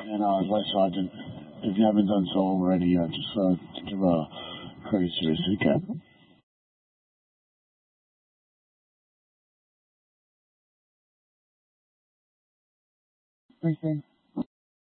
And Advice Sergeant, if you haven't done so already, just give a courtesy receipt. Briefing.